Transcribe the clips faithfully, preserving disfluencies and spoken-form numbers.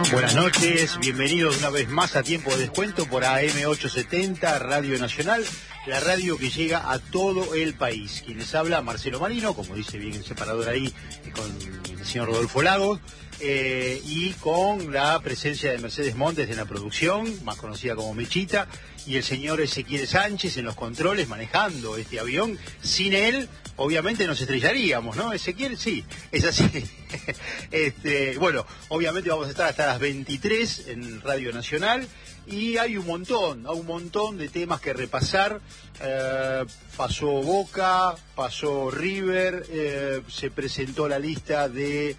Buenas noches, bienvenidos una vez más a Tiempo de Descuento por A M ochocientos setenta, Radio Nacional, la radio que llega a todo el país. Quien les habla, Marcelo Marino, como dice bien el separador ahí, con el señor Rodolfo Lagos, eh, y con la presencia de Mercedes Montes en la producción, más conocida como Mechita, y el señor Ezequiel Sánchez en los controles, manejando este avión. Sin él, obviamente nos estrellaríamos, ¿no? Ezequiel, sí, es así. este, bueno, obviamente vamos a estar hasta las veintitrés en Radio Nacional y hay un montón, hay un montón de temas que repasar. Eh, pasó Boca, pasó River, eh, se presentó la lista de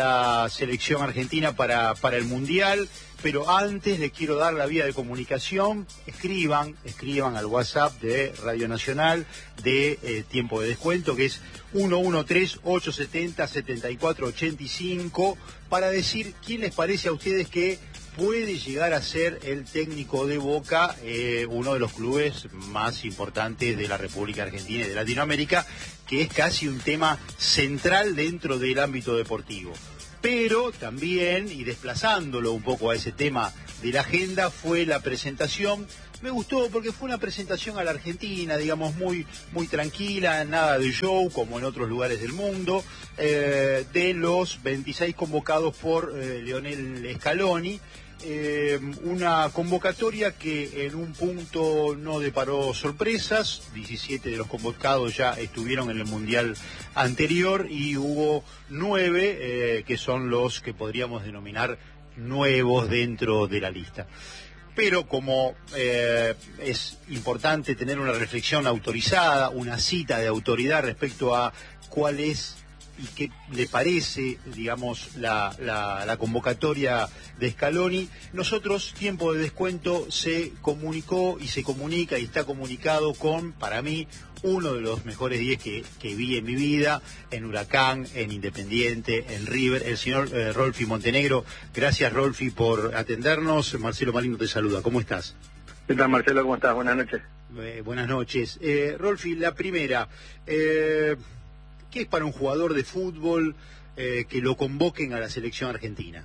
la selección argentina para, para el Mundial. Pero antes les quiero dar la vía de comunicación. Escriban, escriban al WhatsApp de Radio Nacional de eh, Tiempo de Descuento, que es uno uno tres, ocho siete cero, siete cuatro ocho cinco, para decir quién les parece a ustedes que puede llegar a ser el técnico de Boca, eh, uno de los clubes más importantes de la República Argentina y de Latinoamérica, que es casi un tema central dentro del ámbito deportivo. Pero también, y desplazándolo un poco a ese tema de la agenda, fue la presentación. Me gustó porque fue una presentación a la Argentina, digamos, muy muy tranquila, nada de show como en otros lugares del mundo, eh, de los veintiséis convocados por eh, Lionel Scaloni. Eh, una convocatoria que en un punto no deparó sorpresas. diecisiete de los convocados ya estuvieron en el Mundial anterior y hubo nueve eh, que son los que podríamos denominar nuevos dentro de la lista. Pero como eh, es importante tener una reflexión autorizada, una cita de autoridad respecto a cuál es y qué le parece, digamos, la, la, la convocatoria de Scaloni, nosotros, Tiempo de Descuento, se comunicó y se comunica y está comunicado con, para mí, uno de los mejores diez que, que vi en mi vida, en Huracán, en Independiente, en River, el señor eh, Rolfi Montenegro. Gracias, Rolfi, por atendernos. Marcelo Marino te saluda. ¿Cómo estás? ¿Qué tal, Marcelo? ¿Cómo estás? Buenas noches. Eh, buenas noches. Eh, Rolfi, la primera... Eh, ¿Qué es para un jugador de fútbol eh, que lo convoquen a la selección argentina?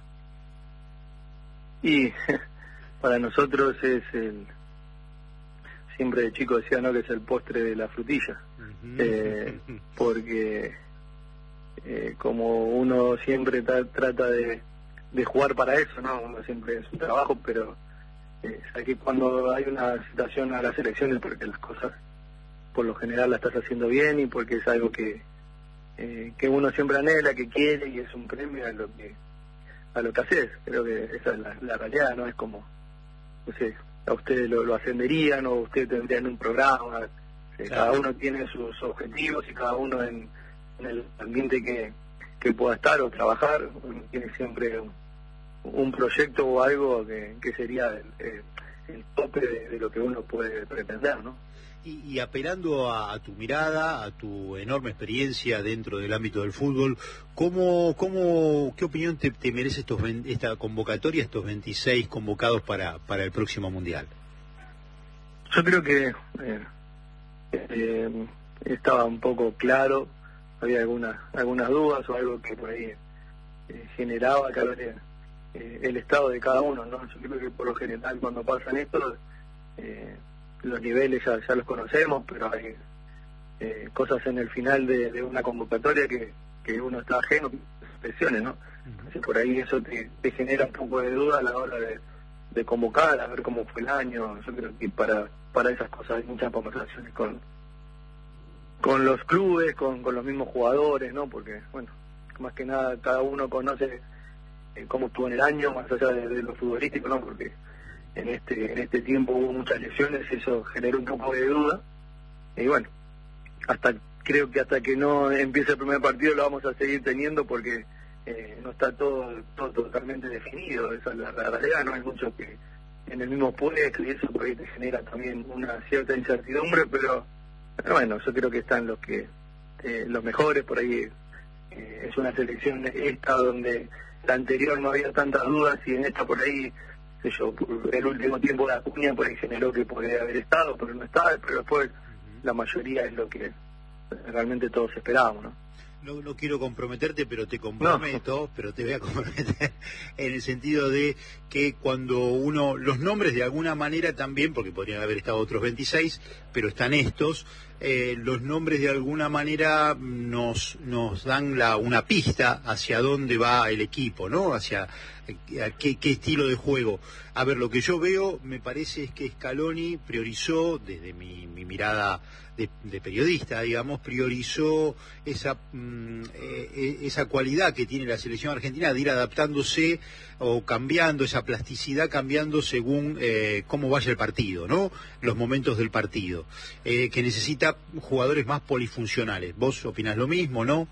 Y para nosotros es el... Siempre de chico decía, ¿no?, que es el postre de la frutilla. Uh-huh. eh, porque eh, como uno siempre tra- trata de, de jugar para eso, ¿no? Uno siempre es un trabajo, pero eh, aquí cuando hay una citación a la selección es porque las cosas por lo general las estás haciendo bien y porque es algo que Eh, que uno siempre anhela, que quiere, y es un premio a lo que a lo que haces. Creo que esa es la, la realidad, ¿no? Es como, no sé, a ustedes lo, lo ascenderían o ustedes tendrían un programa. Eh, claro. Cada uno tiene sus objetivos y cada uno en, en el ambiente que, que pueda estar o trabajar, uno tiene siempre un, un proyecto o algo que, que sería el, el, el tope de, de lo que uno puede pretender, ¿no? Y, y apelando a, a tu mirada, a tu enorme experiencia dentro del ámbito del fútbol, ¿cómo, cómo, ¿qué opinión te, te merece estos, esta convocatoria, estos veintiséis convocados para, para el próximo Mundial? Yo creo que eh, eh, estaba un poco claro, había algunas algunas dudas o algo que por ahí eh, generaba claro, eh, el estado de cada uno, ¿no? Yo creo que por lo general cuando pasan esto... Eh, los niveles ya, ya los conocemos, pero hay eh, cosas en el final de, de una convocatoria que, que uno está ajeno, expresiones, ¿no? Entonces por ahí eso te, te genera un poco de duda a la hora de, de convocar, a ver cómo fue el año. Yo creo que para para esas cosas hay muchas conversaciones con con los clubes, con, con los mismos jugadores, ¿no? Porque, bueno, más que nada cada uno conoce eh, cómo estuvo en el año, más allá de, de lo futbolístico, ¿no? Porque en este en este tiempo hubo muchas lesiones, eso generó un poco de duda, y bueno, hasta creo que hasta que no empiece el primer partido lo vamos a seguir teniendo porque eh, no está todo, todo totalmente definido, esa es la, la realidad, no hay mucho que en el mismo puesto y eso por ahí te genera también una cierta incertidumbre, pero, pero bueno, yo creo que están los que eh, los mejores, por ahí eh, es una selección esta donde la anterior no había tantas dudas y en esta por ahí yo, el último tiempo de Acuña por ahí generó que podría haber estado, pero no estaba, pero después la mayoría es lo que realmente todos esperábamos, ¿no? No, no quiero comprometerte, pero te comprometo, no. pero te voy a comprometer en el sentido de que cuando uno, los nombres de alguna manera también, porque podrían haber estado otros veintiséis, pero están estos, eh, los nombres de alguna manera nos nos dan la una pista hacia dónde va el equipo, ¿no? Hacia eh, qué, qué estilo de juego. A ver, lo que yo veo, me parece es que Scaloni priorizó, desde mi, mi mirada de, de periodista, digamos, priorizó esa mm, eh, esa cualidad que tiene la selección argentina de ir adaptándose o cambiando, esa plasticidad cambiando según eh, cómo vaya el partido, ¿no? Los momentos del partido, eh, que necesita jugadores más polifuncionales. ¿Vos opinás lo mismo, no?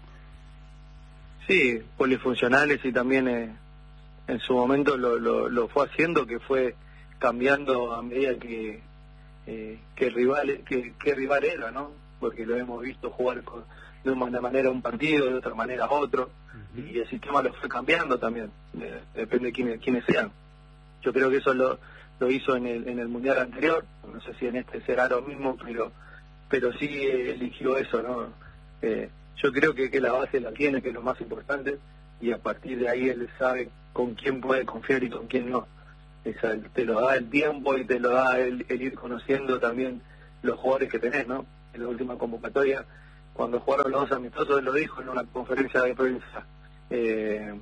Sí, polifuncionales, y también eh, en su momento lo, lo, lo fue haciendo, que fue cambiando a medida que eh, que rival que, que rival era, ¿no? Porque lo hemos visto jugar con, de una manera un partido, de otra manera otro, uh-huh. y el sistema lo fue cambiando también, eh, depende de quiénes, quiénes sean. Yo creo que eso lo, lo hizo en el, en el Mundial anterior, no sé si en este será lo mismo, pero pero sí eh, eligió eso, ¿no? Eh, yo creo que, que la base la tiene, que es lo más importante, y a partir de ahí él sabe con quién puede confiar y con quién no. Esa, te lo da el tiempo y te lo da el, el ir conociendo también los jugadores que tenés, ¿no? En la última convocatoria, cuando jugaron los dos amistosos, él lo dijo en una conferencia de prensa, eh,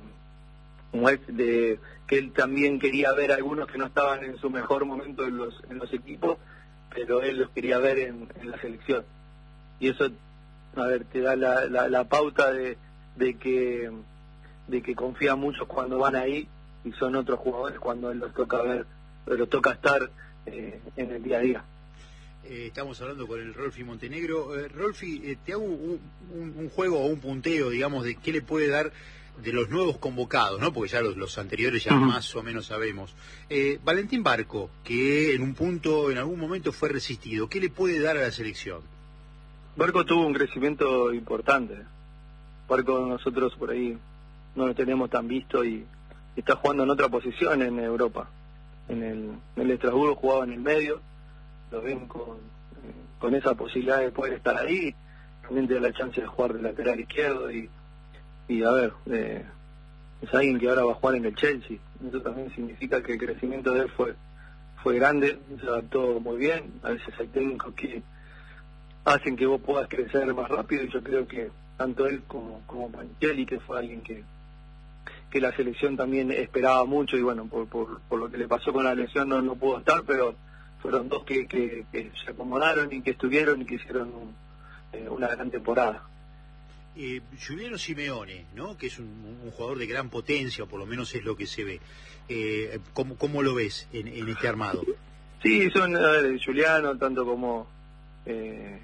de que él también quería ver a algunos que no estaban en su mejor momento en los en los equipos, pero él los quería ver en, en la selección. Y eso, a ver, te da la, la, la pauta de, de que de que confía mucho cuando van ahí, y son otros jugadores cuando él los toca ver, los toca estar eh, en el día a día. Eh, estamos hablando con el Rolfi Montenegro. Eh, Rolfi, eh, te hago un, un, un juego o un punteo, digamos, de qué le puede dar de los nuevos convocados, ¿no? Porque ya los, los anteriores ya uh-huh. más o menos sabemos. Eh, Valentín Barco, que en un punto, en algún momento fue resistido, ¿qué le puede dar a la selección? Barco tuvo un crecimiento importante. Barco nosotros por ahí no lo tenemos tan visto y está jugando en otra posición en Europa. En el, en el Estrasburgo jugaba en el medio, lo ven con, con esa posibilidad de poder estar ahí, también tiene la chance de jugar de lateral izquierdo y, y a ver, eh, es alguien que ahora va a jugar en el Chelsea. Eso también significa que el crecimiento de él fue fue grande, se adaptó muy bien. A veces hay técnicos que hacen que vos puedas crecer más rápido, y yo creo que tanto él como, como Pancheli, que fue alguien que que la selección también esperaba mucho, y bueno, por, por, por lo que le pasó con la lesión no, no pudo estar, pero fueron dos que, que, que se acomodaron y que estuvieron y que hicieron un, eh, una gran temporada. Eh, Giuliano Simeone, ¿no? Que es un, un jugador de gran potencia, o por lo menos es lo que se ve. Eh, ¿cómo, ¿Cómo lo ves en, en este armado? Sí, son a ver, Giuliano, tanto como eh,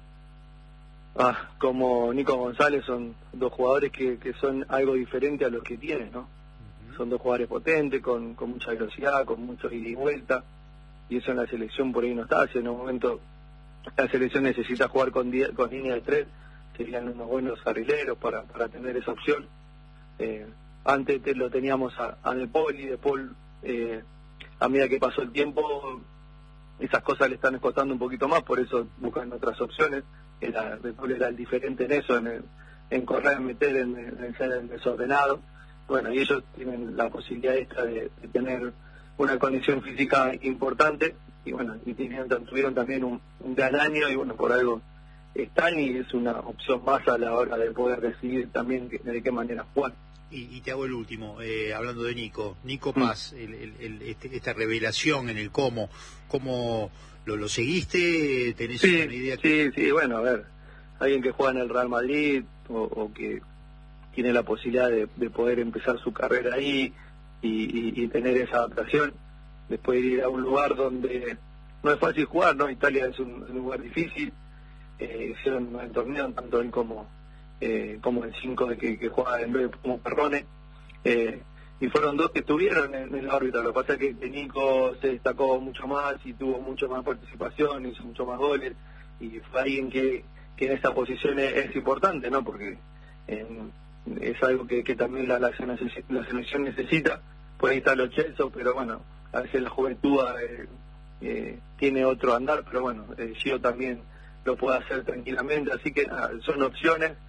ah, como Nico González, son dos jugadores que, que son algo diferente a los que tienes, ¿no? Uh-huh. Son dos jugadores potentes, con, con mucha velocidad, con mucho ida y vuelta, y eso en la selección por ahí no está. Si en un momento la selección necesita jugar con, die- con línea de tres, serían unos buenos carrileros para, para tener esa opción. Eh, antes te, lo teníamos a, a De Paul, y De Paul, eh, a medida que pasó el tiempo, esas cosas le están costando un poquito más, por eso buscan otras opciones. Era, De Paul era el diferente en eso, en, el, en correr, en meter, en, en ser el desordenado. Bueno, y ellos tienen la posibilidad esta de, de tener una condición física importante, y bueno, y tenían, tuvieron también un, un gran año, y bueno, por algo están, y es una opción más a la hora de poder decidir también de, de qué manera jugar. Y, y te hago el último, eh, hablando de Nico, Nico Paz, mm. el, el, el, este, esta revelación en el cómo, ¿cómo lo, lo seguiste? ¿Tenés sí, una idea? Sí, que... sí, bueno, a ver, alguien que juega en el Real Madrid, o, o que tiene la posibilidad de, de poder empezar su carrera ahí y, y, y tener esa adaptación, después de ir a un lugar donde no es fácil jugar, ¿no? Italia es un, un lugar difícil. Eh, hicieron el torneo tanto él como eh, como el cinco de que, que juega en vez de como Perrone, eh, y fueron dos que estuvieron en, en la órbita. Lo que pasa es que Nico se destacó mucho más y tuvo mucho más participación, hizo mucho más goles, y fue alguien que, que en esa posición es, es importante, ¿no? Porque eh, es algo que, que también la, la, la selección necesita. Por ahí está los Chelsea, pero bueno, a veces la juventud eh, eh, tiene otro andar, pero bueno, eh, Gio también lo puede hacer tranquilamente, así que ah, son opciones,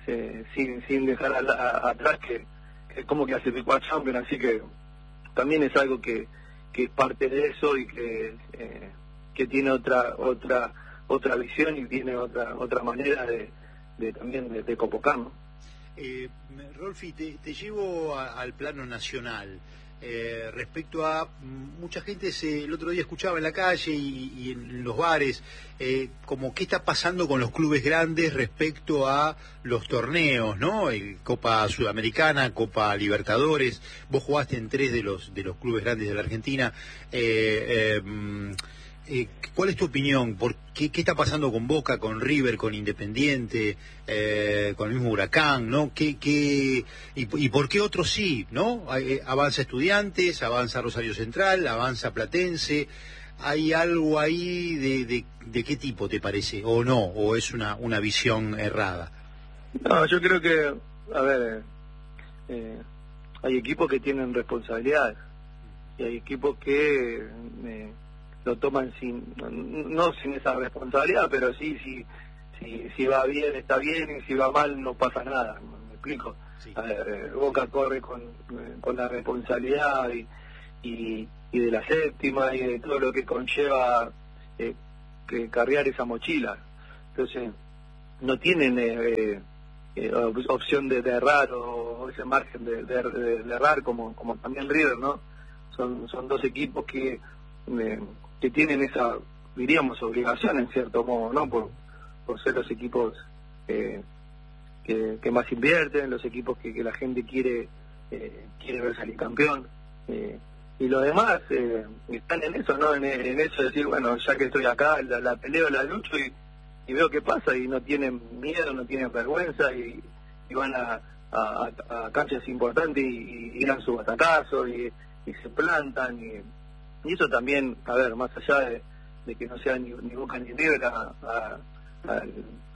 eh, sin sin dejar a, a, atrás que, que como que clasificó a Champions, así que también es algo que, que es parte de eso y que eh, que tiene otra otra otra visión y tiene otra otra manera de, de también de, de convocar, ¿no? Eh, Rolfi, te, te llevo a, al plano nacional. Eh, respecto a mucha gente, se, el otro día escuchaba en la calle y, y en los bares, eh, como qué está pasando con los clubes grandes respecto a los torneos, ¿no? El Copa Sudamericana, Copa Libertadores. Vos jugaste en tres de los de los clubes grandes de la Argentina. Eh, eh, Eh, ¿Cuál es tu opinión? ¿Por qué, qué está pasando con Boca, con River, con Independiente, eh, con el mismo Huracán, ¿no? ¿Qué, qué, y, y por qué otros sí, ¿no? Eh, avanza Estudiantes, avanza Rosario Central, avanza Platense. ¿Hay algo ahí de, de, de qué tipo te parece? ¿O no? ¿O es una, una visión errada? No, yo creo que, a ver, eh, hay equipos que tienen responsabilidades y hay equipos que... Eh, lo toman sin, no sin esa responsabilidad, pero sí, si, si, si va bien está bien y si va mal no pasa nada, ¿me explico? Sí. A ver, Boca corre con, con la responsabilidad y, y, y de la séptima y de todo lo que conlleva eh, que cargar esa mochila, entonces no tienen eh, eh, opción de, de errar o ese margen de, de, de, de errar como, como también River, ¿no? Son, son dos equipos que eh, que tienen esa, diríamos, obligación en cierto modo, ¿no? Por, por ser los equipos eh, que, que más invierten, los equipos que, que la gente quiere eh, quiere ver salir campeón. Eh, y los demás eh, están en eso, ¿no? En, en eso de decir, bueno, ya que estoy acá, la, la peleo, la lucho y, y veo qué pasa, y no tienen miedo, no tienen vergüenza, y, y van a, a, a canchas importantes y, y dan su batacazo y, y se plantan y... Y eso también, a ver, más allá de, de que no sea ni, ni Boca ni River, a, a, al,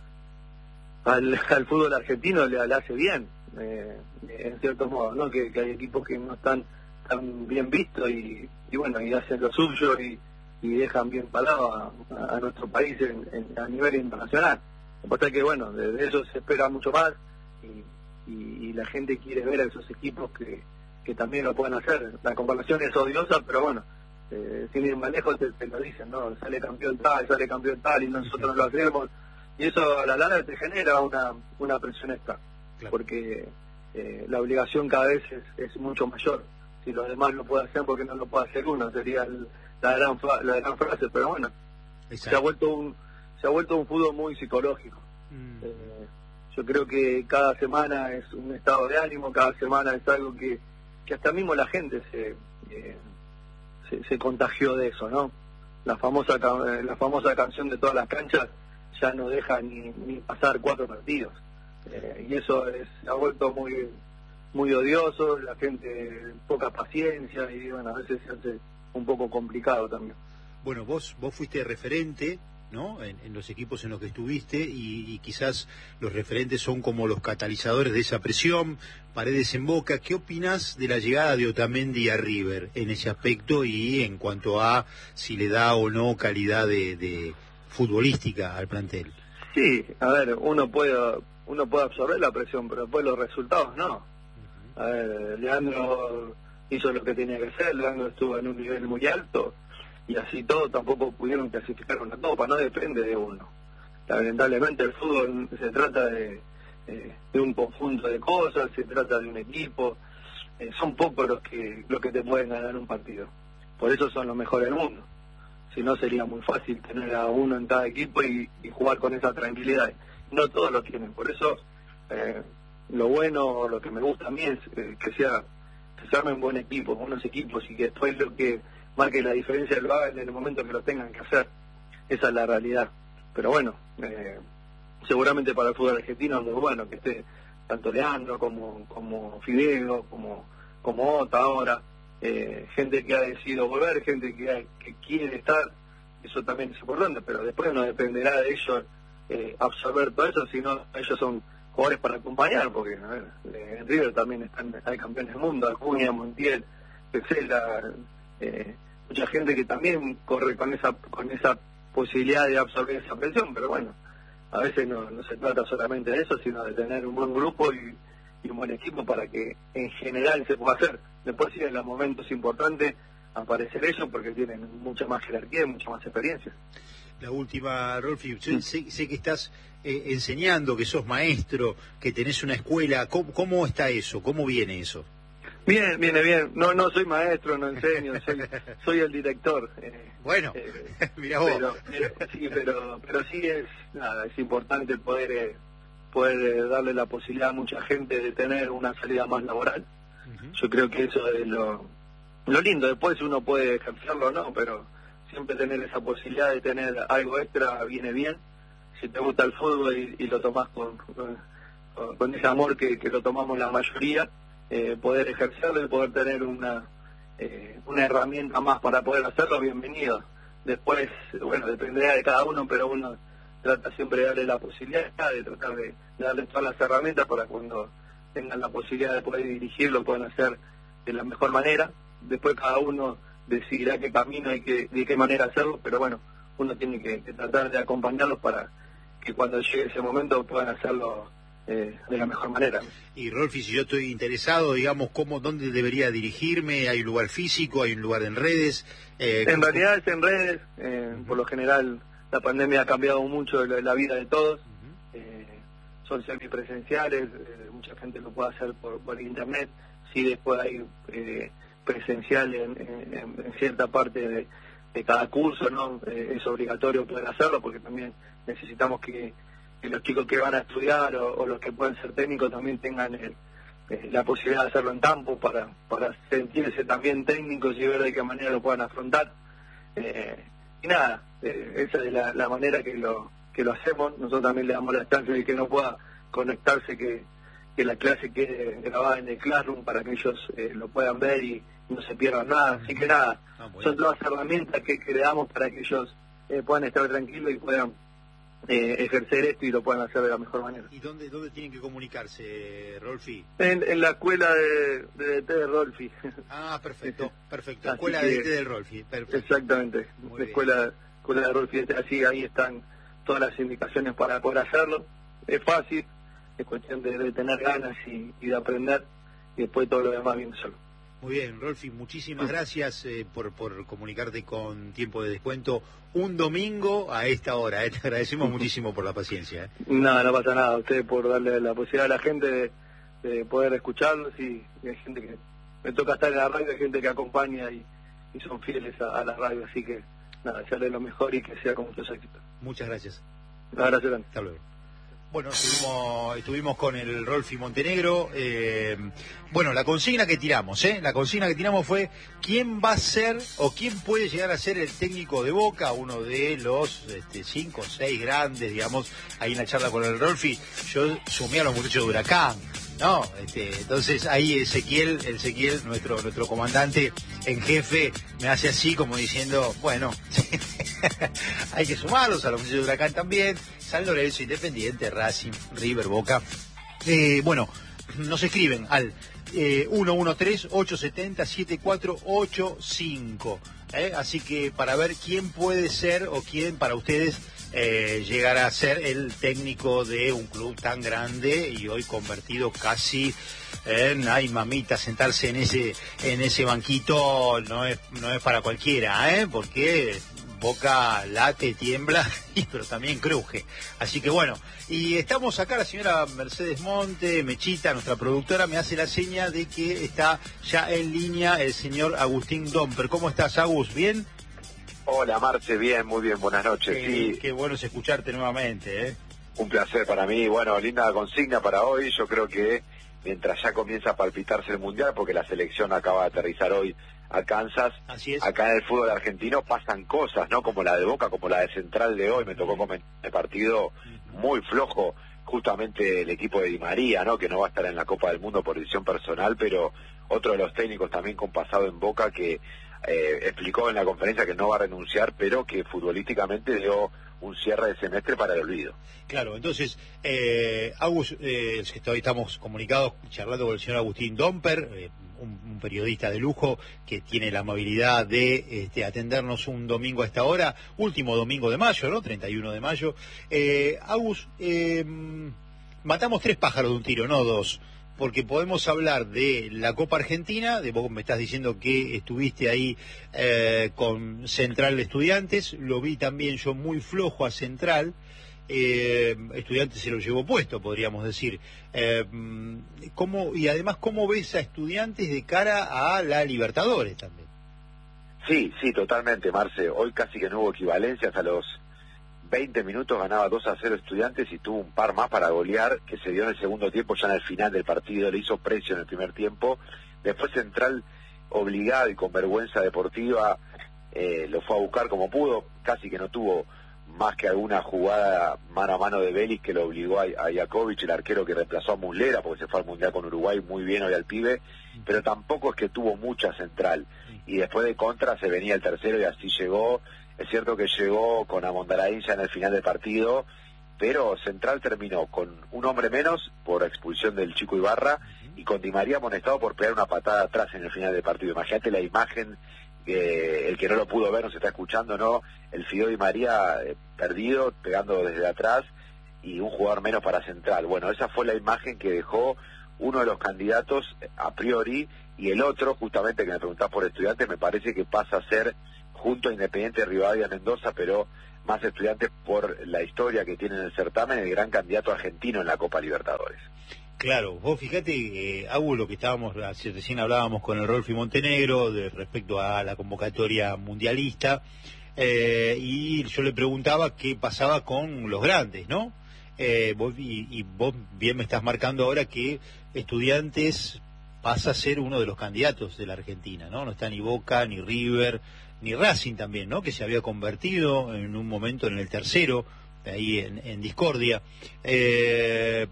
al, al fútbol argentino le, le hace bien, eh, en cierto modo, ¿no? Que, que hay equipos que no están tan bien vistos y, y bueno, y hacen lo suyo y, y dejan bien parado a, a nuestro país en, en, a nivel internacional. Lo que pasa es que, bueno, de, de eso se espera mucho más y, y, y la gente quiere ver a esos equipos que, que también lo pueden hacer. La comparación es odiosa, pero bueno, Eh, sin ir más lejos te, te lo dicen, ¿no? Sale campeón tal, sale campeón tal y nosotros no lo hacemos, y eso a la larga te genera una una presión extra, claro. Porque eh, la obligación cada vez es, es mucho mayor. Si los demás lo pueden hacer, porque no lo puede hacer uno, sería el, la gran la gran frase, pero bueno, Exacto. se ha vuelto un se ha vuelto un fútbol muy psicológico. Mm. Eh, yo creo que cada semana es un estado de ánimo, cada semana es algo que, que hasta mismo la gente se eh, Se, se contagió de eso, ¿no? La famosa la famosa canción de todas las canchas ya no deja ni, ni pasar cuatro partidos, eh, y eso es, se ha vuelto muy muy odioso, la gente poca paciencia y bueno, a veces se hace un poco complicado también. Bueno, vos vos fuiste referente, ¿no? En, en los equipos en los que estuviste y, y quizás los referentes son como los catalizadores de esa presión. Paredes en Boca, ¿qué opinás de la llegada de Otamendi a River en ese aspecto y en cuanto a si le da o no calidad de, de futbolística al plantel? Sí, a ver, uno puede uno puede absorber la presión, pero después los resultados no. Uh-huh. A ver, Leandro hizo lo que tenía que hacer, Leandro estuvo en un nivel muy alto y así todo tampoco pudieron clasificar una copa, no depende de uno. Lamentablemente el fútbol se trata de, eh, de un conjunto de cosas, se trata de un equipo, eh, son pocos los que los que te pueden ganar un partido, por eso son los mejores del mundo, si no sería muy fácil tener a uno en cada equipo y, y jugar con esa tranquilidad, no todos lo tienen, por eso eh, lo bueno, lo que me gusta a mí es eh, que sea que se armen buen equipo, buenos equipos y que después lo que marque la diferencia lo hagan en el momento que lo tengan que hacer. Esa es la realidad. Pero bueno, eh, seguramente para el fútbol argentino es muy bueno que esté tanto Leandro como como Fideo, como como Ota ahora, eh, gente que ha decidido volver, gente que, ha, que quiere estar, eso también es importante, pero después no dependerá de ellos eh, absorber todo eso, sino ellos son jugadores para acompañar, porque a ver, en River también están hay campeones del mundo, Acuña, Montiel, Pesela, eh, mucha gente que también corre con esa con esa posibilidad de absorber esa presión, pero bueno, a veces no, no se trata solamente de eso, sino de tener un buen grupo y, y un buen equipo para que en general se pueda hacer. Después sí, en los momentos importantes aparecer ellos porque tienen mucha más jerarquía y mucha más experiencia. La última, Rolfi, sé, sé, sé que estás eh, enseñando, que sos maestro, que tenés una escuela. ¿Cómo, cómo está eso? ¿Cómo viene eso? Bien, viene bien. No no soy maestro, no enseño, soy soy el director. Eh, bueno, eh, mirá vos. Pero, pero, sí, pero, pero sí es nada, es importante poder eh, poder eh, darle la posibilidad a mucha gente de tener una salida más laboral. Uh-huh. Yo creo que eso es lo, lo lindo. Después uno puede ejercerlo o no, pero siempre tener esa posibilidad de tener algo extra viene bien. Si te gusta el fútbol y, y lo tomás con, con, con ese amor que, que lo tomamos la mayoría, eh, poder ejercerlo y poder tener una eh, una herramienta más para poder hacerlo, bienvenido. Después, bueno, dependerá de cada uno, pero uno trata siempre de darle la posibilidad, de tratar de, de darle todas las herramientas para cuando tengan la posibilidad de poder dirigirlo, puedan hacer de la mejor manera. Después cada uno decidirá qué camino y qué, de qué manera hacerlo, pero bueno, uno tiene que, que tratar de acompañarlos para que cuando llegue ese momento puedan hacerlo eh, de la mejor manera. Y Rolfi, si yo estoy interesado, digamos, ¿cómo, dónde debería dirigirme? ¿Hay un lugar físico? ¿Hay un lugar en redes? Eh, en realidad es en redes, eh, uh-huh. Por lo general la pandemia ha cambiado mucho la, la vida de todos, uh-huh. eh, son semipresenciales, eh, mucha gente lo puede hacer por, por internet, sí después hay eh, presencial en, en, en cierta parte de, de cada curso, ¿no? Eh, es obligatorio poder hacerlo porque también necesitamos que, que los chicos que van a estudiar o, o los que pueden ser técnicos también tengan el, eh, la posibilidad de hacerlo en campo para, para sentirse también técnicos y ver de qué manera lo puedan afrontar. Eh, y nada, eh, esa es la, la manera que lo que lo hacemos. Nosotros también le damos la chance de que no pueda conectarse, que, que la clase quede grabada en el Classroom para que ellos eh, lo puedan ver y no se pierdan nada. Así que nada, ah, bueno. Son todas herramientas que, que le damos para que ellos eh, puedan estar tranquilos y puedan eh, ejercer esto y lo puedan hacer de la mejor manera. ¿Y dónde dónde tienen que comunicarse, Rolfi? En, en la escuela de, de D T de Rolfi. Ah, perfecto, perfecto. Escuela de D T de Rolfi, perfecto. Exactamente, la escuela, escuela de Rolfi, así ahí están todas las indicaciones para poder hacerlo. Es fácil, es cuestión de, de tener ganas y, y de aprender, y después todo lo demás viene solo. Muy bien, Rolfi, muchísimas gracias eh, por, por comunicarte con Tiempo de Descuento un domingo a esta hora. Eh. Te agradecemos muchísimo por la paciencia. Eh. No, no pasa nada. A ustedes por darle la posibilidad a la gente de, de poder escucharlos y, y hay gente que me toca estar en la radio, hay gente que acompaña y, y son fieles a, a la radio. Así que nada, desearles lo mejor y que sea con muchos éxitos. Muchas gracias. No, gracias, Dani. Hasta luego. Bueno, estuvimos, estuvimos con el Rolfi Montenegro. Eh, bueno, la consigna que tiramos, ¿eh? La consigna que tiramos fue ¿quién va a ser o quién puede llegar a ser el técnico de Boca? Uno de los este, cinco o seis grandes, digamos, ahí en la charla con el Rolfi. Yo sumé a los muchachos de Huracán, ¿no? Este, entonces ahí Ezequiel, Ezequiel, nuestro, nuestro comandante en jefe, me hace así como diciendo, bueno, hay que sumarlos a los muchachos de Huracán también. San Lorenzo, Independiente, Racing, River, Boca. Eh, bueno, nos escriben al eh, uno uno tres, ocho siete cero, siete cuatro ocho cinco. ¿eh? Así que para ver quién puede ser o quién para ustedes eh, llegará a ser el técnico de un club tan grande y hoy convertido casi en, ay mamita, sentarse en ese en ese banquito no es no es para cualquiera, ¿eh? Porque Boca late, tiembla, pero también cruje. Así que bueno, y estamos acá, la señora Mercedes Monte, Mechita, nuestra productora, me hace la seña de que está ya en línea el señor Agustín Domper. ¿Cómo estás, Agus? ¿Bien? Hola, Marce, bien, muy bien, buenas noches. Qué, sí. qué bueno es escucharte nuevamente, ¿eh? Un placer para mí. Bueno, linda consigna para hoy. Yo creo que mientras ya comienza a palpitarse el Mundial, porque la selección acaba de aterrizar hoy a Kansas, así es. Acá en el fútbol argentino pasan cosas, ¿no? Como la de Boca, como la de Central de hoy. Me tocó comentar el partido muy flojo, justamente el equipo de Di María, ¿no? Que no va a estar en la Copa del Mundo por decisión personal, pero otro de los técnicos también con pasado en Boca que eh, explicó en la conferencia que no va a renunciar, pero que futbolísticamente dio un cierre de semestre para el olvido. Claro, entonces, eh, Agus, eh, hoy estamos comunicados, charlando con el señor Agustín Domper, eh, un, un periodista de lujo que tiene la amabilidad de este, atendernos un domingo a esta hora, último domingo de mayo, ¿no? treinta y uno de mayo. Eh, Agus, eh, matamos tres pájaros de un tiro, no dos, porque podemos hablar de la Copa Argentina, de vos me estás diciendo que estuviste ahí eh, con Central de Estudiantes, lo vi también yo muy flojo a Central. Eh, Estudiantes se lo llevó puesto, podríamos decir. Eh, ¿cómo, y además, ¿cómo ves a Estudiantes de cara a la Libertadores también? Sí, sí, totalmente, Marce. Hoy casi que no hubo equivalencias. A los veinte minutos ganaba dos a cero Estudiantes y tuvo un par más para golear, que se dio en el segundo tiempo, ya en el final del partido. Le hizo precio en el primer tiempo. Después Central, obligado y con vergüenza deportiva, eh, lo fue a buscar como pudo. Casi que no tuvo más que alguna jugada mano a mano de Vélez que lo obligó a, a Jakovic, el arquero que reemplazó a Muslera, porque se fue al Mundial con Uruguay, muy bien hoy al pibe, pero tampoco es que tuvo mucha Central. Y después de contra se venía el tercero y así llegó. Es cierto que llegó con Amondaraín ya en el final del partido, pero Central terminó con un hombre menos por expulsión del Chico Ibarra y con Di María amonestado por pegar una patada atrás en el final del partido. Imagínate la imagen. Eh, el que no lo pudo ver, nos está escuchando, ¿no? El Fido Di María eh, perdido, pegando desde atrás, y un jugador menos para Central. Bueno, esa fue la imagen que dejó uno de los candidatos a priori, y el otro, justamente que me preguntás por Estudiantes, me parece que pasa a ser, junto a Independiente Rivadavia Mendoza, pero más Estudiantes por la historia que tiene en el certamen, el gran candidato argentino en la Copa Libertadores. Claro, vos fíjate, eh, Agus, lo que estábamos, recién hablábamos con el Rolfi Montenegro de respecto a la convocatoria mundialista, eh, y yo le preguntaba qué pasaba con los grandes, ¿no? Eh, vos, y, y vos bien me estás marcando ahora que Estudiantes pasa a ser uno de los candidatos de la Argentina, ¿no? No está ni Boca, ni River, ni Racing también, ¿no? Que se había convertido en un momento en el tercero, ahí en, en discordia. Eh,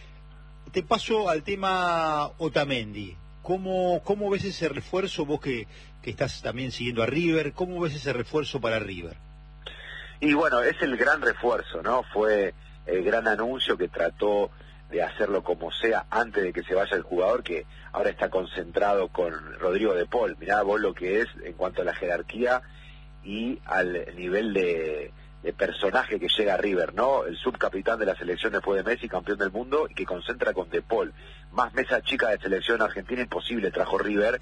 Te paso al tema Otamendi. ¿Cómo, cómo ves ese refuerzo, vos que, que estás también siguiendo a River? ¿Cómo ves ese refuerzo para River? Y bueno, es el gran refuerzo, ¿no? Fue el gran anuncio que trató de hacerlo como sea antes de que se vaya el jugador, que ahora está concentrado con Rodrigo de Paul. Mirá vos lo que es en cuanto a la jerarquía y al nivel de... de personaje que llega a River, ¿no? El subcapitán de la selección después de Messi, campeón del mundo, y que concentra con De Paul. Más mesa chica de selección argentina imposible trajo River.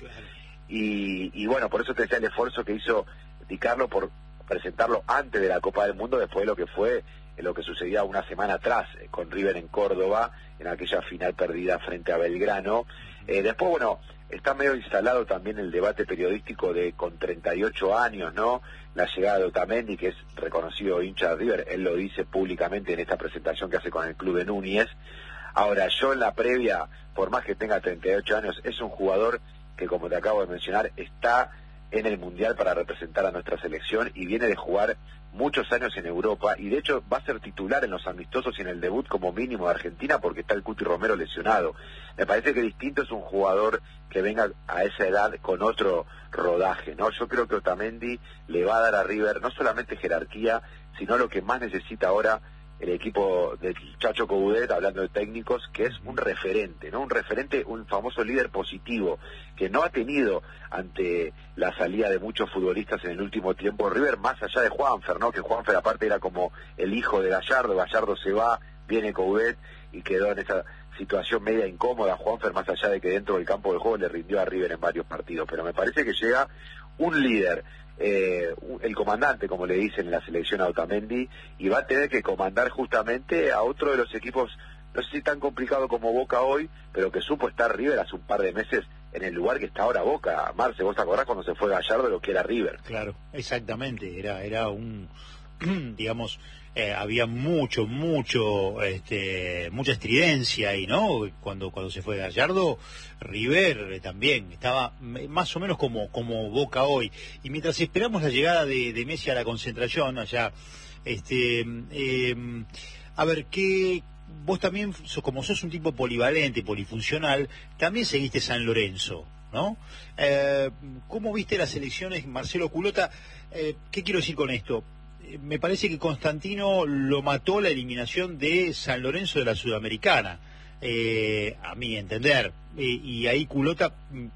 Y, y bueno, por eso te decía el esfuerzo que hizo Di Carlo por presentarlo antes de la Copa del Mundo, después de lo que fue lo que sucedía una semana atrás con River en Córdoba, en aquella final perdida frente a Belgrano. Eh, después, bueno, está medio instalado también el debate periodístico de con treinta y ocho años, ¿no? La llegada de Otamendi, que es reconocido hincha de River, él lo dice públicamente en esta presentación que hace con el club de Núñez. Ahora, yo en la previa, por más que tenga treinta y ocho años, es un jugador que, como te acabo de mencionar, está en el Mundial para representar a nuestra selección y viene de jugar muchos años en Europa, y de hecho va a ser titular en los amistosos y en el debut como mínimo de Argentina porque está el Cuti Romero lesionado. Me parece que distinto es un jugador que venga a esa edad con otro rodaje, ¿no? Yo creo que Otamendi le va a dar a River no solamente jerarquía, sino lo que más necesita ahora el equipo del Chacho Coudet, hablando de técnicos, que es un referente, ¿no? Un referente, un famoso líder positivo, que no ha tenido ante la salida de muchos futbolistas en el último tiempo River, más allá de Juanfer, ¿no? Que Juanfer aparte era como el hijo de Gallardo, Gallardo se va, viene Coudet y quedó en esa situación media incómoda Juanfer, más allá de que dentro del campo de juego le rindió a River en varios partidos, pero me parece que llega un líder, eh, el comandante, como le dicen en la selección a Otamendi, y va a tener que comandar justamente a otro de los equipos, no sé si tan complicado como Boca hoy, pero que supo estar River hace un par de meses en el lugar que está ahora Boca. Marce, ¿vos te acordás cuando se fue Gallardo lo que era River? Claro, exactamente, era era un, digamos, eh, había mucho, mucho, este, mucha estridencia ahí, ¿no? Cuando cuando se fue Gallardo, River eh, también estaba más o menos como como Boca hoy. Y mientras esperamos la llegada de, de Messi a la concentración allá, este, eh, a ver, ¿qué...? Vos también, como sos un tipo polivalente, polifuncional, también seguiste San Lorenzo, ¿no? Eh, ¿Cómo viste las elecciones, Marcelo Culota? Eh, ¿Qué quiero decir con esto? Eh, me parece que Constantino lo mató la eliminación de San Lorenzo de la Sudamericana, eh, a mi entender. Eh, y ahí Culota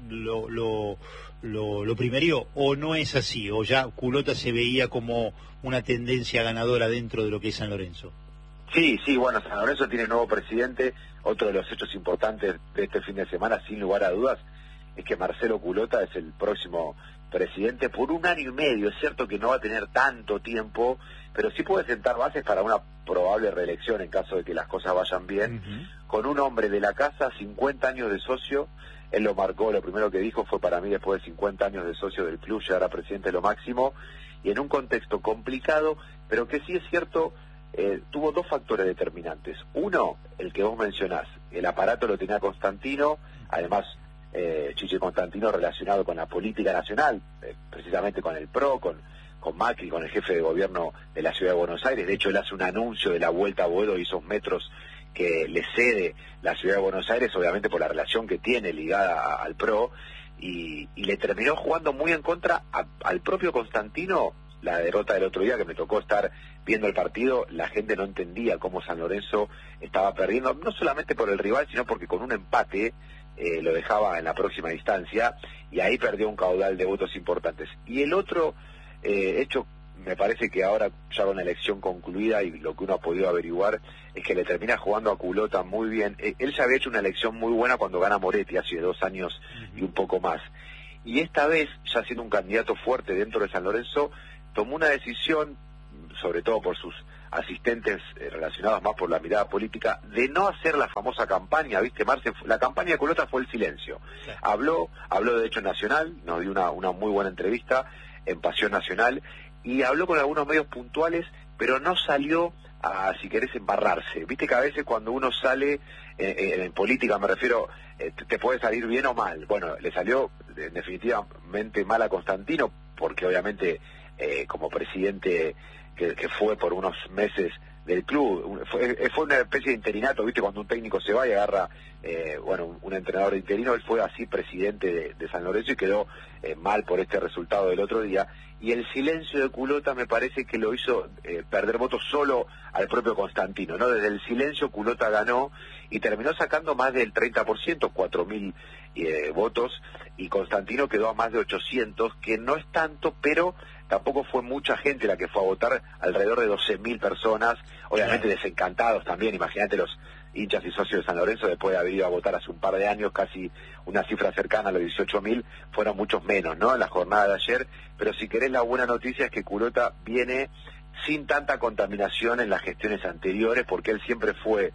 lo, lo, lo, lo primerió, o no es así, o ya Culota se veía como una tendencia ganadora dentro de lo que es San Lorenzo. Sí, sí, bueno, San Lorenzo tiene nuevo presidente. Otro de los hechos importantes de este fin de semana, sin lugar a dudas, es que Marcelo Culota es el próximo presidente por un año y medio. Es cierto que no va a tener tanto tiempo, pero sí puede sentar bases para una probable reelección en caso de que las cosas vayan bien. Uh-huh. Con un hombre de la casa, cincuenta años de socio, él lo marcó, lo primero que dijo fue: para mí, después de cincuenta años de socio del club, llegar a presidente es lo máximo, y en un contexto complicado, pero que sí es cierto, eh, tuvo dos factores determinantes. Uno, el que vos mencionás, el aparato lo tenía Constantino, además eh, Chiche Constantino relacionado con la política nacional, eh, precisamente con el P R O, con, con Macri, con el jefe de gobierno de la Ciudad de Buenos Aires. De hecho, él hace un anuncio de la vuelta a Boedo y esos metros que le cede la Ciudad de Buenos Aires, obviamente por la relación que tiene ligada a, al P R O, y, y le terminó jugando muy en contra a, al propio Constantino. La derrota del otro día, que me tocó estar viendo el partido, la gente no entendía cómo San Lorenzo estaba perdiendo, no solamente por el rival, sino porque con un empate eh, lo dejaba en la próxima instancia, y ahí perdió un caudal de votos importantes. Y el otro eh, hecho, me parece que ahora, ya con la elección concluida y lo que uno ha podido averiguar, es que le termina jugando a Culota muy bien. Eh, él ya había hecho una elección muy buena cuando gana Moretti hace dos años y un poco más. Y esta vez, ya siendo un candidato fuerte dentro de San Lorenzo, tomó una decisión, sobre todo por sus asistentes eh, relacionados más por la mirada política, de no hacer la famosa campaña, ¿viste, Marce? La campaña de Culota fue el silencio. Sí. Habló, habló de Hecho Nacional, nos dio una, una muy buena entrevista en Pasión Nacional, y habló con algunos medios puntuales, pero no salió a, si querés, embarrarse. Viste que a veces cuando uno sale, eh, eh, en política me refiero, eh, te, te puede salir bien o mal. Bueno, le salió eh, definitivamente mal a Constantino, porque obviamente eh, como presidente que, que fue por unos meses del club, fue, fue una especie de interinato, viste, cuando un técnico se va y agarra, eh, bueno, un, un entrenador interino. Él fue así presidente de, de San Lorenzo y quedó eh, mal por este resultado del otro día. Y el silencio de Culota me parece que lo hizo eh, perder votos solo al propio Constantino, ¿no? Desde el silencio Culota ganó y terminó sacando más del treinta por ciento, cuatro mil eh, votos, y Constantino quedó a más de ochocientos, que no es tanto, pero tampoco fue mucha gente la que fue a votar, alrededor de doce mil personas, obviamente claro, desencantados también. Imagínate los hinchas y socios de San Lorenzo, después de haber ido a votar hace un par de años, casi una cifra cercana a los dieciocho mil, fueron muchos menos, ¿no?, en la jornada de ayer. Pero si querés, la buena noticia es que Culota viene sin tanta contaminación en las gestiones anteriores, porque él siempre fue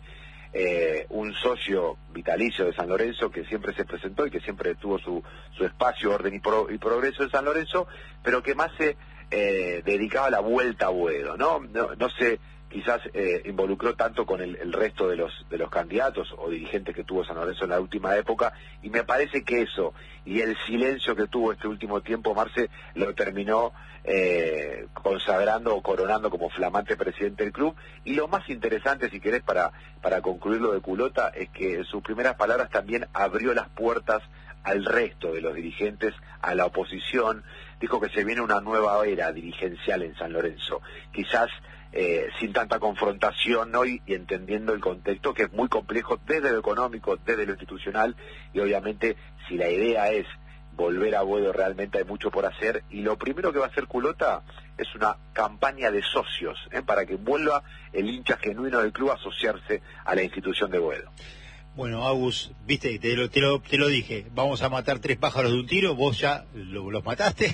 eh, un socio vitalicio de San Lorenzo, que siempre se presentó y que siempre tuvo su, su espacio, orden y, pro, y progreso en San Lorenzo, pero que más se eh, dedicaba a la vuelta a Boedo, ¿no? No, no se quizás eh, involucró tanto con el, el resto de los de los candidatos o dirigentes que tuvo San Lorenzo en la última época, y me parece que eso y el silencio que tuvo este último tiempo, Marce, lo terminó eh, consagrando o coronando como flamante presidente del club. Y lo más interesante, si querés, para, para concluir lo de Culota, es que en sus primeras palabras también abrió las puertas al resto de los dirigentes, a la oposición. Dijo que se viene una nueva era dirigencial en San Lorenzo, quizás Eh, sin tanta confrontación, ¿no? y, y entendiendo el contexto, que es muy complejo desde lo económico, desde lo institucional, y obviamente si la idea es volver a Boedo, realmente hay mucho por hacer, y lo primero que va a hacer Culota es una campaña de socios, ¿eh? para que vuelva el hincha genuino del club a asociarse a la institución de Boedo. Bueno, Agus, viste, te lo, te lo, te lo dije, vamos a matar tres pájaros de un tiro, vos ya lo, los mataste.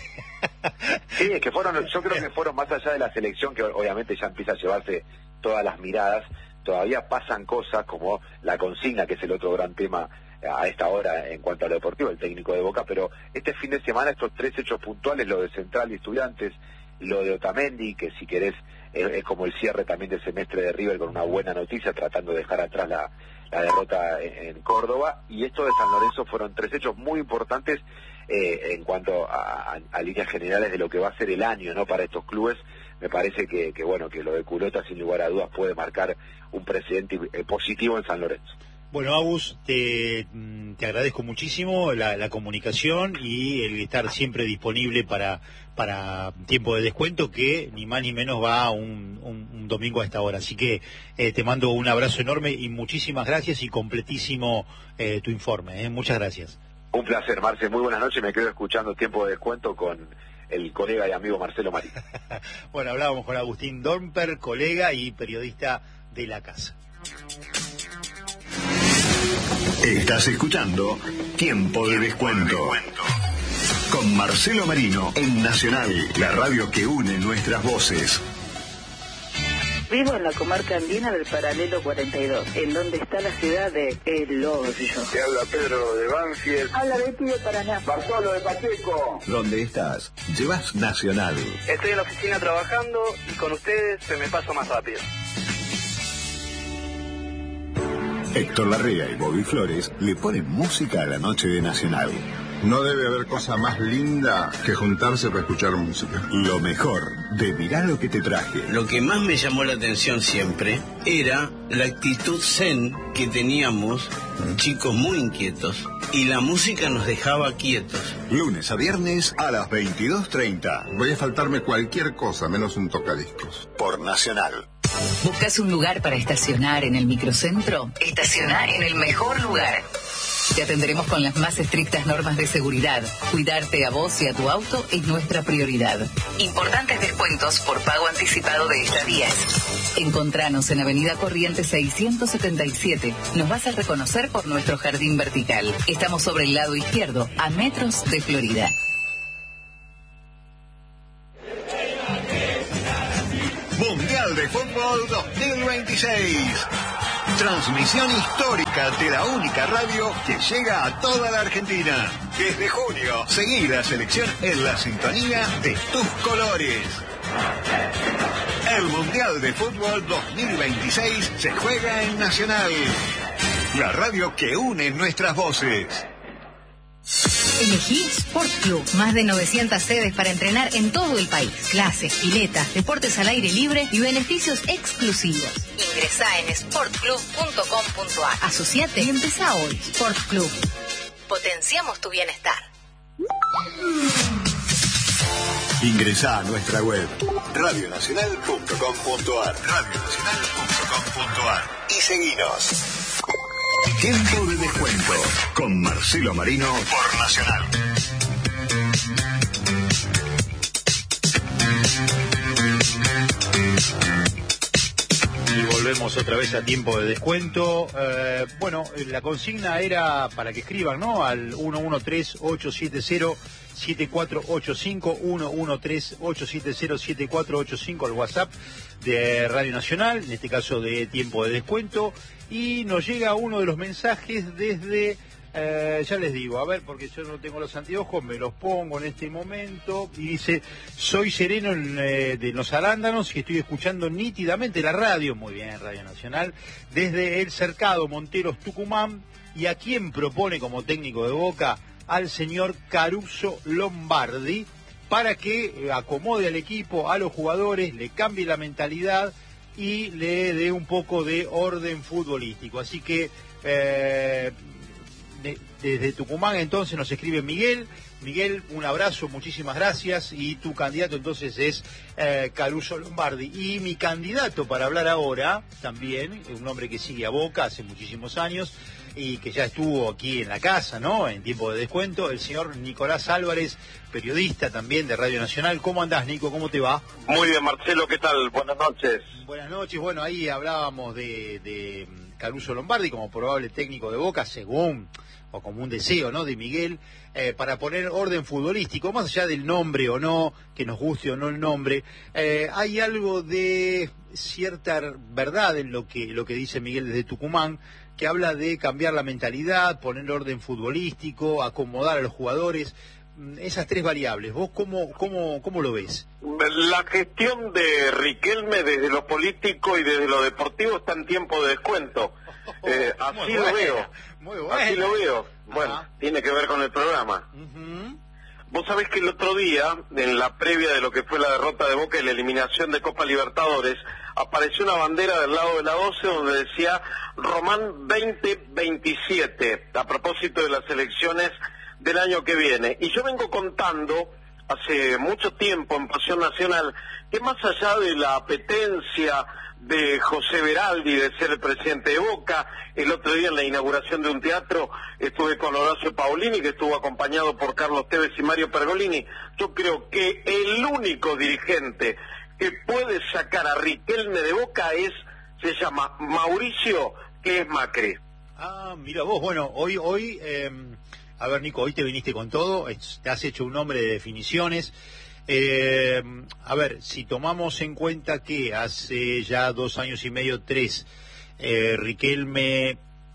Sí, es que fueron, yo creo que fueron más allá de la selección, que obviamente ya empieza a llevarse todas las miradas. Todavía pasan cosas como la consigna, que es el otro gran tema a esta hora en cuanto a lo deportivo, el técnico de Boca, pero este fin de semana estos tres hechos puntuales, lo de Central y Estudiantes, lo de Otamendi, que si querés es, es como el cierre también del semestre de River, con una buena noticia, tratando de dejar atrás la, la derrota en, en Córdoba, y esto de San Lorenzo, fueron tres hechos muy importantes eh, en cuanto a, a, a líneas generales de lo que va a ser el año, ¿no?, para estos clubes. Me parece que, que bueno, que lo de Culota sin lugar a dudas puede marcar un precedente eh, positivo en San Lorenzo. Bueno, Agus, te, te agradezco muchísimo la, la comunicación y el estar siempre disponible para, para tiempo de descuento, que ni más ni menos va un, un, un domingo a esta hora. Así que eh, te mando un abrazo enorme y muchísimas gracias, y completísimo eh, tu informe. ¿eh? Muchas gracias. Un placer, Marce, muy buenas noches, me quedo escuchando Tiempo de Descuento con el colega y amigo Marcelo Marín. Bueno, hablábamos con Agustín Domper, colega y periodista de la casa. Estás escuchando Tiempo de Descuento con Marcelo Marino en Nacional, la radio que une nuestras voces. Vivo en la comarca andina del paralelo cuarenta y dos, en donde está la ciudad de El Hoyo. Te habla Pedro de Banfield. Habla Betty de Paraná. Bartolo de Pacheco. ¿Dónde estás? Llevas Nacional. Estoy en la oficina trabajando y con ustedes se me pasa más rápido. Héctor Larrea y Bobby Flores le ponen música a la noche de Nacional. No debe haber cosa más linda que juntarse para escuchar música. Lo mejor de Mirá lo que te traje. Lo que más me llamó la atención siempre era la actitud zen que teníamos, chicos muy inquietos, y la música nos dejaba quietos. Lunes a viernes a las veintidós treinta. Voy a faltarme cualquier cosa menos un tocadiscos. Por Nacional. ¿Buscas un lugar para estacionar en el microcentro? Estaciona en el mejor lugar. Te atenderemos con las más estrictas normas de seguridad. Cuidarte a vos y a tu auto es nuestra prioridad. Importantes descuentos por pago anticipado de estadías. Encontranos en Avenida Corrientes seiscientos setenta y siete. Nos vas a reconocer por nuestro jardín vertical. Estamos sobre el lado izquierdo, a metros de Florida. Mundial de Fútbol dos mil veintiséis. Transmisión histórica de la única radio que llega a toda la Argentina. Desde junio, seguí la selección en la sintonía de tus colores. El Mundial de Fútbol dos mil veintiséis se juega en Nacional, la radio que une nuestras voces. Elegí Sport Club, más de novecientas sedes para entrenar en todo el país. Clases, piletas, deportes al aire libre y beneficios exclusivos. Ingresá en sport club punto com punto a r. Asociate y empezá hoy. Sport Club. Potenciamos tu bienestar. Ingresá a nuestra web radio nacional punto com punto a r, radio nacional punto com punto a r y seguinos. Tiempo de Descuento con Marcelo Marino por Nacional. Y volvemos otra vez a Tiempo de Descuento. Eh, bueno, la consigna era para que escriban, ¿no? Al uno uno tres, ocho siete cero, siete cuatro ocho cinco, uno uno tres, ocho siete cero, siete cuatro ocho cinco, al WhatsApp de Radio Nacional, en este caso de Tiempo de Descuento. Y nos llega uno de los mensajes desde, eh, ya les digo, a ver, porque yo no tengo los anteojos, me los pongo en este momento, y dice, soy Sereno en, eh, de Los Arándanos y estoy escuchando nítidamente la radio, muy bien, Radio Nacional, desde El Cercado, Monteros, Tucumán, y a quien propone como técnico de Boca, al señor Caruso Lombardi, para que acomode al equipo, a los jugadores, le cambie la mentalidad y le dé un poco de orden futbolístico. Así que eh, de, desde Tucumán entonces nos escribe Miguel. Miguel, un abrazo, muchísimas gracias. Y tu candidato entonces es eh, Caruso Lombardi. Y mi candidato para hablar ahora, también, un hombre que sigue a Boca hace muchísimos años y que ya estuvo aquí en la casa, ¿no?, en Tiempo de Descuento, el señor Nicolás Álvarez, periodista también de Radio Nacional. ¿Cómo andás, Nico? ¿Cómo te va? Muy bien, Marcelo, ¿qué tal? Buenas noches. Buenas noches. Bueno, ahí hablábamos de, de Caruso Lombardi como probable técnico de Boca, según, o como un deseo, ¿no?, de Miguel, eh, para poner orden futbolístico, más allá del nombre o no, que nos guste o no el nombre. Eh, hay algo de cierta verdad en lo que, lo que dice Miguel desde Tucumán, que habla de cambiar la mentalidad, poner orden futbolístico, acomodar a los jugadores, esas tres variables. ¿Vos cómo, cómo, cómo lo ves? La gestión de Riquelme desde lo político y desde lo deportivo está en Tiempo de Descuento. Eh, así muy lo buena, veo. Muy buena. Así lo veo. Bueno, Ajá. Tiene que ver con el programa. Uh-huh. Vos sabés que el otro día, en la previa de lo que fue la derrota de Boca y la eliminación de Copa Libertadores, apareció una bandera del lado de la doce donde decía Román veinte veintisiete, a propósito de las elecciones del año que viene. Y yo vengo contando hace mucho tiempo en Pasión Nacional que más allá de la apetencia de José Veraldi, de ser el presidente de Boca. El otro día en la inauguración de un teatro estuve con Horacio Paolini, que estuvo acompañado por Carlos Tevez y Mario Pergolini. Yo creo que el único dirigente que puede sacar a Riquelme de Boca es, se llama Mauricio, que es Macri. Ah, mira vos, bueno, hoy, hoy, eh, a ver Nico, hoy te viniste con todo, te has hecho un hombre de definiciones. Eh, a ver, si tomamos en cuenta que hace ya dos años y medio, tres, eh, Riquelme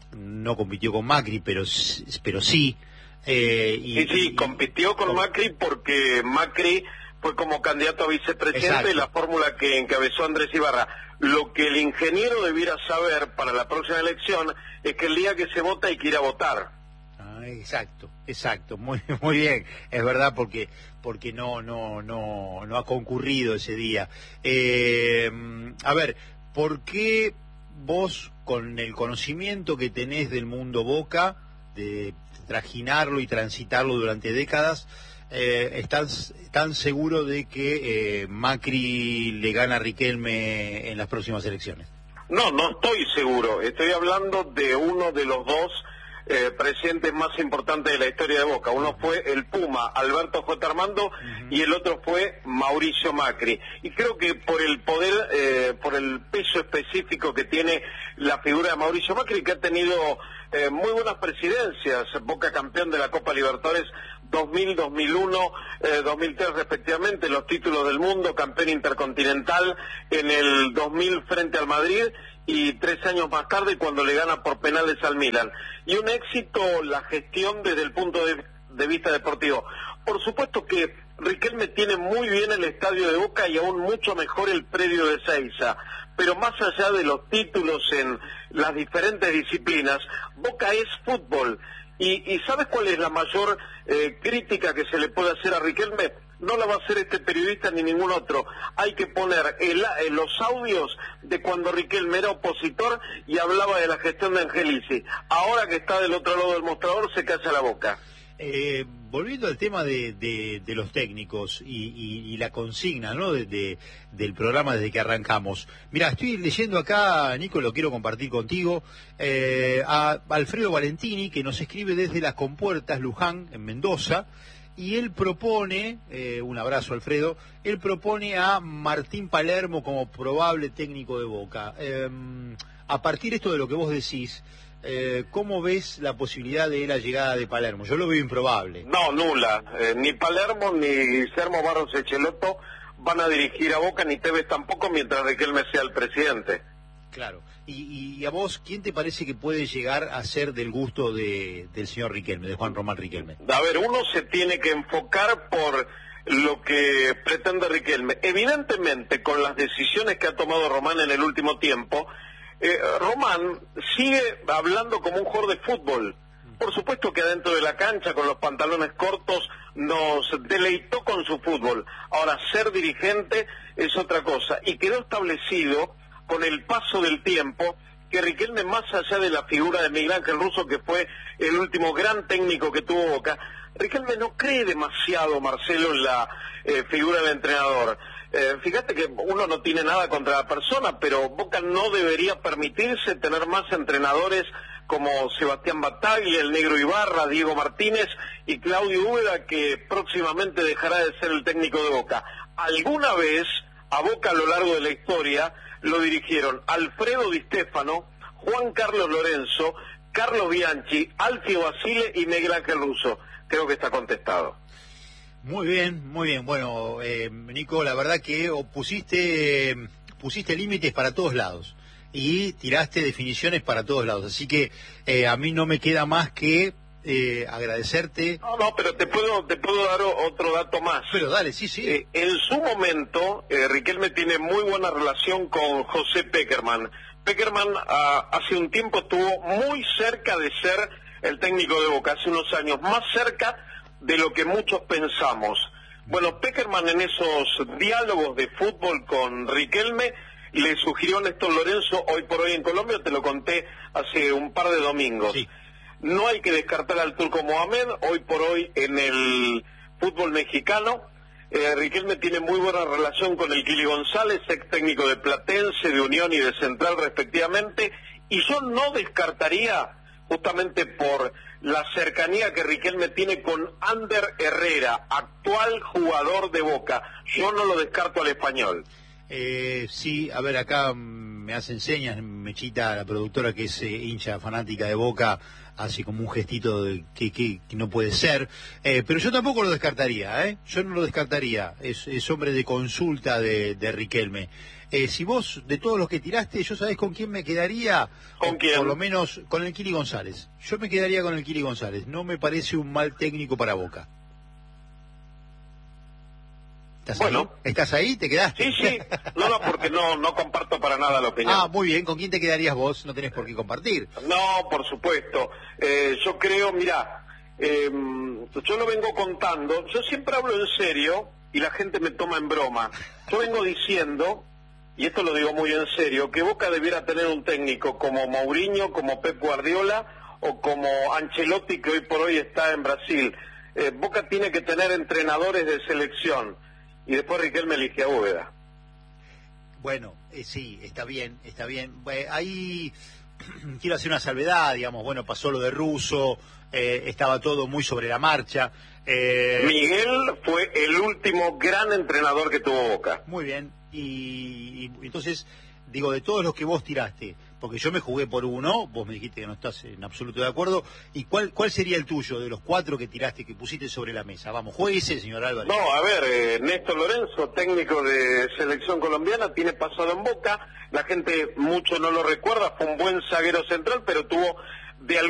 no compitió con Macri, pero, pero sí. Eh, y, sí, sí, y, compitió con con... Macri porque Macri fue como candidato a vicepresidente en la fórmula que encabezó Andrés Ibarra. Lo que el ingeniero debiera saber para la próxima elección es que el día que se vota hay que ir a votar. Ah, exacto, exacto, muy muy bien, es verdad, porque porque no no no no ha concurrido ese día. Eh, a ver, ¿por qué vos, con el conocimiento que tenés del mundo Boca, de trajinarlo y transitarlo durante décadas, eh, estás tan seguro de que eh, Macri le gana a Riquelme en las próximas elecciones? No, no estoy seguro. Estoy hablando de uno de los dos eh, presidentes más importantes de la historia de Boca. Uno fue el Puma, Alberto J. Armando, uh-huh. y el otro fue Mauricio Macri. Y creo que por el poder, eh, por el peso específico que tiene la figura de Mauricio Macri, que ha tenido eh, muy buenas presidencias, Boca campeón de la Copa Libertadores dos mil, dos mil uno, eh, dos mil tres respectivamente, los títulos del mundo, campeón intercontinental en el dos mil frente al Madrid, y tres años más tarde cuando le gana por penales al Milan. Y un éxito la gestión desde el punto de, de vista deportivo. Por supuesto que Riquelme tiene muy bien el estadio de Boca y aún mucho mejor el predio de Ezeiza, pero más allá de los títulos en las diferentes disciplinas, Boca es fútbol. Y, y ¿sabes cuál es la mayor eh, crítica que se le puede hacer a Riquelme? No la va a hacer este periodista ni ningún otro. Hay que poner el, el, los audios de cuando Riquelme era opositor y hablaba de la gestión de Angelici. Ahora que está del otro lado del mostrador, se calla la boca. Eh, volviendo al tema de, de, de los técnicos y, y, y la consigna, ¿no?, de, de, del programa desde que arrancamos. Mira, estoy leyendo acá, Nico, lo quiero compartir contigo, eh, a Alfredo Valentini, que nos escribe desde Las Compuertas, Luján, en Mendoza, y él propone, eh, un abrazo Alfredo, él propone a Martín Palermo como probable técnico de Boca. Eh, a partir de esto de lo que vos decís, Eh, ¿cómo ves la posibilidad de la llegada de Palermo? Yo lo veo improbable. No, nula. Eh, ni Palermo ni Guillermo Barros Echelotto van a dirigir a Boca, ni Tevez tampoco, mientras Riquelme sea el presidente. Claro. Y, y a vos, ¿quién te parece que puede llegar a ser del gusto de, del señor Riquelme, de Juan Román Riquelme? A ver, uno se tiene que enfocar por lo que pretende Riquelme. Evidentemente, con las decisiones que ha tomado Román en el último tiempo, Eh, Román sigue hablando como un jugador de fútbol. Por supuesto que adentro de la cancha, con los pantalones cortos, nos deleitó con su fútbol. Ahora, ser dirigente es otra cosa. Y quedó establecido, con el paso del tiempo, que Riquelme, más allá de la figura de Miguel Ángel Russo, que fue el último gran técnico que tuvo Boca, Riquelme no cree demasiado, Marcelo, en la eh, figura del entrenador. Eh, fíjate que uno no tiene nada contra la persona, pero Boca no debería permitirse tener más entrenadores como Sebastián Bataglia, el Negro Ibarra, Diego Martínez y Claudio Úbeda, que próximamente dejará de ser el técnico de Boca. Alguna vez a Boca, a lo largo de la historia, lo dirigieron Alfredo Di Stéfano, Juan Carlos Lorenzo, Carlos Bianchi, Alfio Basile y Miguel Ángel Russo. Creo que está contestado. Muy bien, muy bien. Bueno, eh, Nico, la verdad que pusiste, eh, pusiste límites para todos lados y tiraste definiciones para todos lados. Así que eh, a mí no me queda más que eh, agradecerte. No, no, pero te puedo, te puedo dar otro dato más. Pero dale, sí, sí. Eh, en su momento, eh, Riquelme tiene muy buena relación con José Peckerman. Peckerman ah, hace un tiempo estuvo muy cerca de ser el técnico de Boca, hace unos años, más cerca de lo que muchos pensamos. Bueno, Peckerman en esos diálogos de fútbol con Riquelme le sugirió a Néstor Lorenzo, hoy por hoy en Colombia, te lo conté hace un par de domingos. Sí. No hay que descartar al Turco Mohamed, hoy por hoy en el fútbol mexicano, Eh, Riquelme tiene muy buena relación con el Kili González, ex técnico de Platense, de Unión y de Central respectivamente, y yo no descartaría, justamente por la cercanía que Riquelme tiene con Ander Herrera, actual jugador de Boca, yo no lo descarto al español. Eh, sí, a ver, acá me hacen señas, Mechita, la productora que es eh, hincha fanática de Boca, hace como un gestito de que, que, que no puede ser, eh, pero yo tampoco lo descartaría, ¿eh? Yo no lo descartaría, es, es hombre de consulta de, de Riquelme. Eh, si vos, de todos los que tiraste, ¿yo sabés con quién me quedaría? ¿Con quién? Por lo menos con el Kili González. Yo me quedaría con el Kili González, no me parece un mal técnico para Boca. ¿Estás bueno. ahí? ¿Estás ahí? ¿Te quedaste? Sí, sí, no, no, porque no, no comparto para nada la opinión. Ah, muy bien, ¿con quién te quedarías vos? No tenés por qué compartir. No, por supuesto. Eh, yo creo, mirá, eh, yo lo vengo contando, yo siempre hablo en serio y la gente me toma en broma. Yo vengo diciendo, y esto lo digo muy en serio, que Boca debiera tener un técnico como Mourinho, como Pep Guardiola o como Ancelotti, que hoy por hoy está en Brasil. Eh, Boca tiene que tener entrenadores de selección. Y después Riquelme elige a Úbeda. Bueno, eh, sí, está bien, está bien. Eh, ahí quiero hacer una salvedad, digamos, bueno, pasó lo de Russo, eh, estaba todo muy sobre la marcha. Eh... Miguel fue el último gran entrenador que tuvo Boca. Muy bien, y, y entonces, digo, de todos los que vos tiraste, porque yo me jugué por uno, vos me dijiste que no estás en absoluto de acuerdo, ¿y cuál cuál sería el tuyo de los cuatro que tiraste, que pusiste sobre la mesa? Vamos, jueguese, señor Álvarez. No, a ver, eh, Néstor Lorenzo, técnico de selección colombiana, tiene pasado en Boca, la gente mucho no lo recuerda, fue un buen zaguero central, pero tuvo de